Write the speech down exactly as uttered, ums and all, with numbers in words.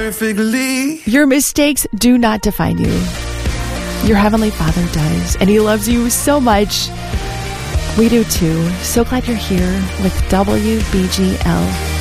perfectly. Your mistakes do not define you. Your Heavenly Father does, and He loves you so much. We do too. So glad you're here with W B G L.